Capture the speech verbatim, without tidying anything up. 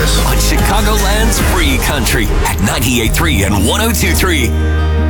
on Chicagoland's free country at ninety-eight point three and one oh two point three.